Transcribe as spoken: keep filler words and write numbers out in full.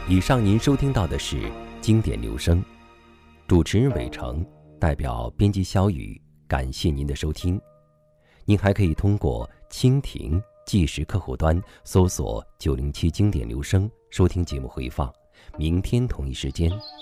以上您收听到的是经典留声，主持人伟成，代表编辑小雨，感谢您的收听。您还可以通过蜻蜓即时客户端搜索九零七经典留声收听节目回放。明天同一时间